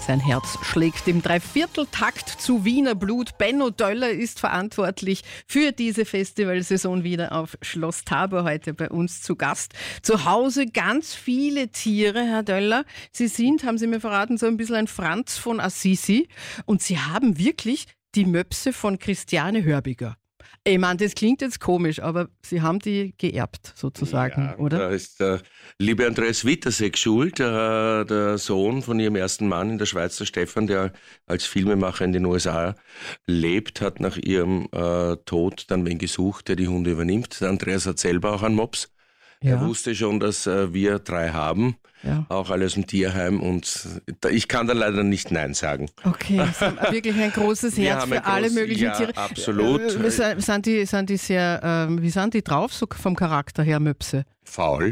Sein Herz schlägt im Dreivierteltakt zu Wiener Blut. Benno Döller ist verantwortlich für diese Festivalsaison wieder auf Schloss Tabor, heute bei uns zu Gast. Zu Hause ganz viele Tiere, Herr Döller. Sie sind, haben Sie mir verraten, so ein bisschen ein Franz von Assisi. Und Sie haben wirklich die Möpse von Christiane Hörbiger. Ich meine, das klingt jetzt komisch, aber Sie haben die geerbt sozusagen, ja, oder? Da ist der liebe Andreas Wittersek schuld, der Sohn von ihrem ersten Mann in der Schweiz, der Stefan, der als Filmemacher in den USA lebt, hat nach ihrem Tod dann wen gesucht, der die Hunde übernimmt. Der Andreas hat selber auch einen Mops. Ja. Er wusste schon, dass wir 3 haben, auch alle aus dem Tierheim, und ich kann dann leider nicht Nein sagen. Okay, Sie haben wirklich ein großes Herz für alle möglichen Tiere. Ja, absolut. Sind die sehr, wie sind die drauf, so vom Charakter her, Möpse? Faul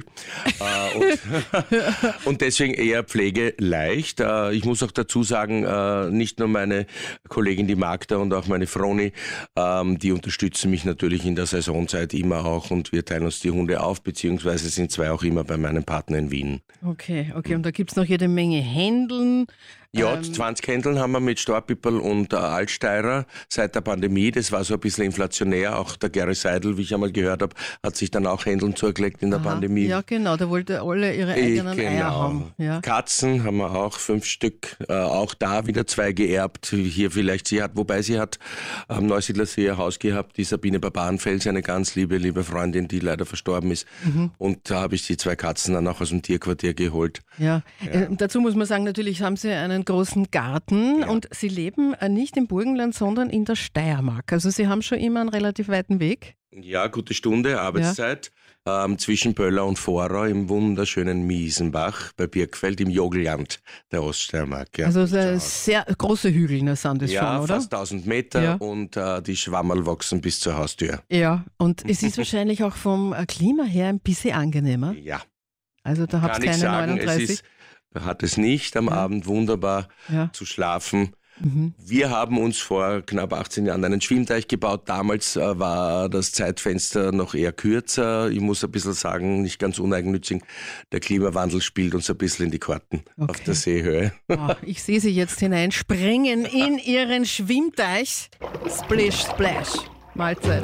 und deswegen eher pflegeleicht. Ich muss auch dazu sagen, nicht nur meine Kollegin, die Magda, und auch meine Froni, die unterstützen mich natürlich in der Saisonzeit immer auch, und wir teilen uns die Hunde auf, beziehungsweise sind 2 auch immer bei meinem Partner in Wien. Okay, und da gibt es noch jede Menge Händeln. Ja, 20 Händeln haben wir mit Storpipperl und Altsteirer seit der Pandemie. Das war so ein bisschen inflationär. Auch der Gary Seidel, wie ich einmal gehört habe, hat sich dann auch Händeln zugelegt in der Pandemie. Ja, genau, da wollte alle ihre eigenen Eier haben. Ja. Katzen haben wir auch 5 Stück, auch da wieder 2 geerbt. Hier vielleicht wobei sie hat am Neusiedlersee ein Haus gehabt, die Sabine Barbarenfels, eine ganz liebe Freundin, die leider verstorben ist. Und da habe ich die 2 Katzen dann auch aus dem Tierquartier geholt. Ja. Dazu muss man sagen, natürlich haben sie einen großen Garten und Sie leben nicht im Burgenland, sondern in der Steiermark. Also Sie haben schon immer einen relativ weiten Weg. Ja, gute Stunde Arbeitszeit zwischen Böller und Vorau im wunderschönen Miesenbach bei Birkfeld im Jogelland der Oststeiermark. Ja. Also sehr große Hügel sind das schon, oder? Ja, fast 1000 Meter und die Schwammerl wachsen bis zur Haustür. Ja, und es ist wahrscheinlich auch vom Klima her ein bisschen angenehmer. Ja. Also da habt ihr keine sagen, 39. Hat es nicht am Abend wunderbar zu schlafen. Wir haben uns vor knapp 18 Jahren einen Schwimmteich gebaut. Damals war das Zeitfenster noch eher kürzer. Ich muss ein bisschen sagen, nicht ganz uneigennützig. Der Klimawandel spielt uns ein bisschen in die Karten auf der Seehöhe. Oh, ich sehe Sie jetzt hineinspringen in Ihren Schwimmteich. Splish, Splash. Mahlzeit.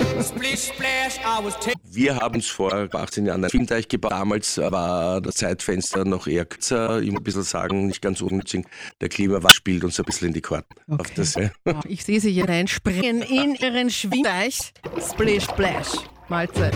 Wir haben uns vor 18 Jahren einen Schwimmteich gebaut. Damals war das Zeitfenster noch eher kürzer. Ich muss ein bisschen sagen, nicht ganz unnützig. Der Klimawandel spielt uns ein bisschen in die Karten. Auf der See. Ich sehe Sie hier reinspringen in Ihren Schwimmteich. Splish, Splash. Mahlzeit.